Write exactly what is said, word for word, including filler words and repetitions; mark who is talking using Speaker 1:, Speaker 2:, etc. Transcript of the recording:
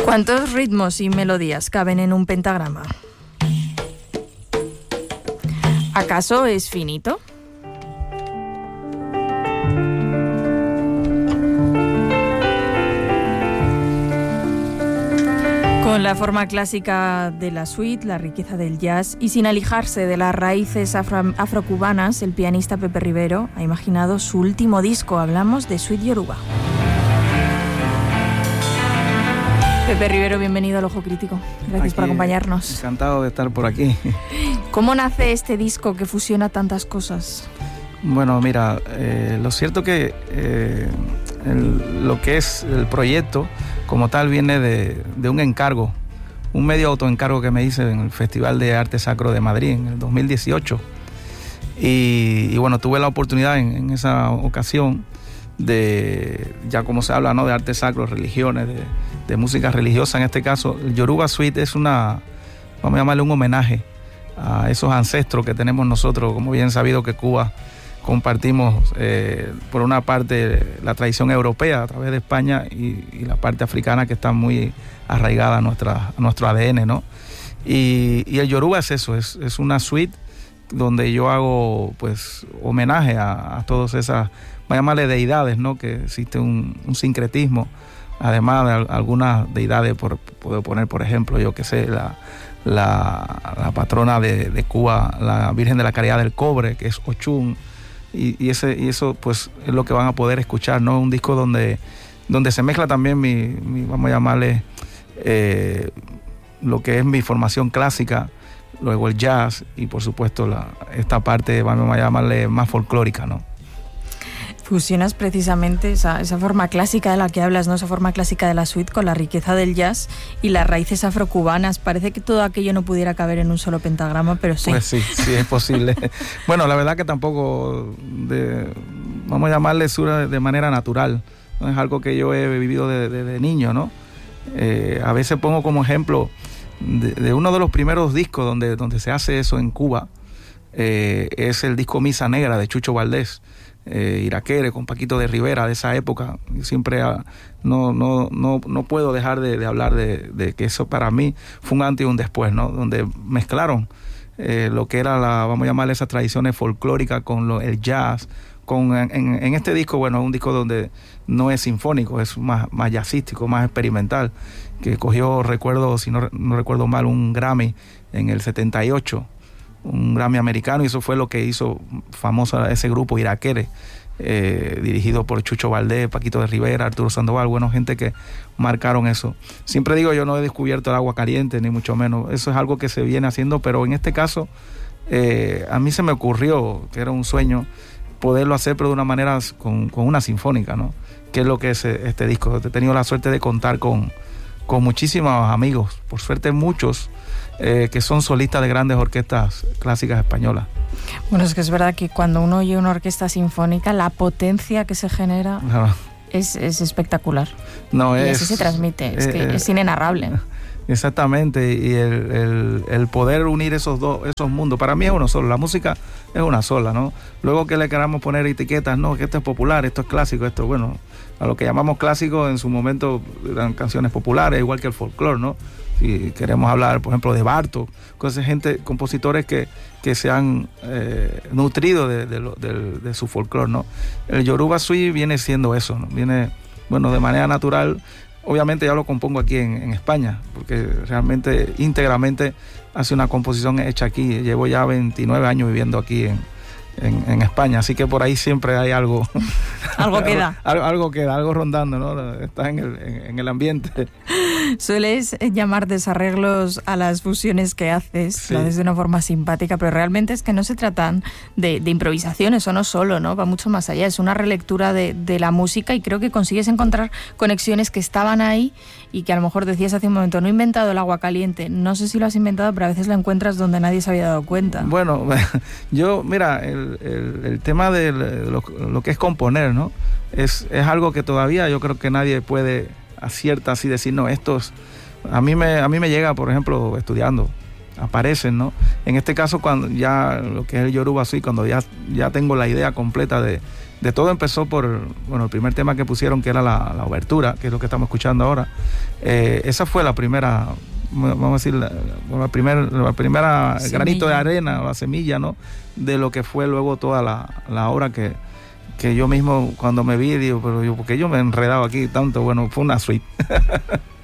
Speaker 1: ¿Cuántos ritmos y melodías caben en un pentagrama? ¿Acaso es finito? Con la forma clásica de la suite, la riqueza del jazz y sin alejarse de las raíces afro- afrocubanas, el pianista Pepe Rivero ha imaginado su último disco. Hablamos de Suite Yoruba. Pepe Rivero, bienvenido al Ojo Crítico. Gracias
Speaker 2: aquí,
Speaker 1: por acompañarnos.
Speaker 2: Encantado de estar por aquí.
Speaker 1: ¿Cómo nace este disco que fusiona tantas cosas?
Speaker 2: Bueno, mira, eh, lo cierto que eh, el, lo que es el proyecto como tal viene de, de un encargo, un medio autoencargo que me hice en el Festival de Arte Sacro de Madrid en el dos mil dieciocho. Y, y bueno, tuve la oportunidad en, en esa ocasión de, ya como se habla, ¿no?, de arte sacro, religiones, de, de música religiosa. En este caso, el Yoruba Suite es una, vamos a llamarle un homenaje a esos ancestros que tenemos nosotros, como bien sabido que Cuba compartimos eh, por una parte la tradición europea a través de España y, y la parte africana que está muy arraigada a, nuestra, a nuestro A D N, ¿no? Y, y el Yoruba es eso, es, es una suite donde yo hago pues homenaje a, a todas esas, voy a llamarle deidades, ¿no?, que existe un, un sincretismo, además de algunas deidades, por, puedo poner por ejemplo, yo que sé, la, la, la patrona de, de Cuba, la Virgen de la Caridad del Cobre, que es Ochun. Y, y, ese, y eso pues es lo que van a poder escuchar, ¿no? Un disco donde, donde se mezcla también mi, mi vamos a llamarle, eh, lo que es mi formación clásica, luego el jazz y por supuesto la, esta parte, vamos a llamarle, más folclórica, ¿no?
Speaker 1: Fusionas precisamente esa, esa forma clásica de la que hablas, ¿no? Esa forma clásica de la suite con la riqueza del jazz y las raíces afrocubanas. Parece que todo aquello no pudiera caber en un solo pentagrama, pero sí.
Speaker 2: Pues sí, sí es posible. Bueno, la verdad que tampoco, de, vamos a llamarle sura de manera natural. No es algo que yo he vivido desde de, de niño, ¿no? Eh, a veces pongo como ejemplo de, de uno de los primeros discos donde, donde se hace eso en Cuba. Eh, es el disco Misa Negra de Chucho Valdés. Eh, Iraquere, con Paquito de Rivera, de esa época. Siempre uh, no, no, no, no puedo dejar de, de hablar de, de que eso para mí fue un antes y un después, ¿no? Donde mezclaron eh, lo que era la, vamos a llamarle, esas tradiciones folclóricas con lo, el jazz. Con, en, en este disco, bueno, es un disco donde no es sinfónico, es más, más jazzístico, más experimental, que cogió, recuerdo, si no, no recuerdo mal, un Grammy en el setenta y ocho, un Grammy americano, y eso fue lo que hizo famoso ese grupo Iraquere, eh, dirigido por Chucho Valdés, Paquito de Rivera, Arturo Sandoval, bueno, gente que marcaron eso. Siempre digo, yo no he descubierto el agua caliente, ni mucho menos, eso es algo que se viene haciendo, pero en este caso eh, a mí se me ocurrió, que era un sueño, poderlo hacer, pero de una manera con, con una sinfónica, ¿no? Que es lo que es este disco. He tenido la suerte de contar con, con muchísimos amigos, por suerte muchos, Eh, que son solistas de grandes orquestas clásicas españolas.
Speaker 1: Bueno, es que es verdad que cuando uno oye una orquesta sinfónica, la potencia que se genera no. es, es espectacular.
Speaker 2: No,
Speaker 1: y
Speaker 2: es,
Speaker 1: así se transmite, es,
Speaker 2: eh,
Speaker 1: que es inenarrable.
Speaker 2: Exactamente, y el, el, el poder unir esos dos, esos mundos, para mí es uno solo, la música es una sola, ¿no? Luego que le queramos poner etiquetas, no, que esto es popular, esto es clásico, esto, bueno, a lo que llamamos clásico en su momento eran canciones populares, igual que el folclore, ¿no? Si queremos hablar, por ejemplo, de Bartók, cosas, gente, compositores que, que se han eh, nutrido de, de, de, de su folclore, ¿no? El Yoruba Suite viene siendo eso, ¿no? Viene, bueno, de manera natural. Obviamente ya lo compongo aquí en, en España, porque realmente íntegramente hace una composición hecha aquí. Llevo ya veintinueve años viviendo aquí en, en, en España, así que por ahí siempre hay algo.
Speaker 1: Algo queda.
Speaker 2: algo, algo queda, algo rondando, ¿no? Está en el, en, en el ambiente.
Speaker 1: Sueles llamar desarreglos a las fusiones que haces,
Speaker 2: sí.
Speaker 1: Lo haces de una forma simpática, pero realmente es que no se tratan de, de improvisaciones, o no solo, ¿no? Va mucho más allá, es una relectura de, de la música y creo que consigues encontrar conexiones que estaban ahí y que a lo mejor decías hace un momento, no he inventado el agua caliente, no sé si lo has inventado, pero a veces la encuentras donde nadie se había dado cuenta.
Speaker 2: Bueno, yo, mira, el, el, el tema de lo, lo que es componer, ¿no? Es, es algo que todavía yo creo que nadie puede acierta así decir, no, estos a mí me a mí me llega, por ejemplo, estudiando, aparecen, ¿no? En este caso, cuando ya lo que es el Yoruba Suite, cuando ya, ya tengo la idea completa de, de todo empezó por, bueno, el primer tema que pusieron, que era la, la obertura, que es lo que estamos escuchando ahora. Eh, esa fue la primera, vamos a decir, la, la, primer, la primera semilla. Granito de arena, la semilla, ¿no? De lo que fue luego toda la, la obra que, que yo mismo, cuando me vi, digo, pero yo, porque yo me he enredado aquí tanto, bueno, fue una suite.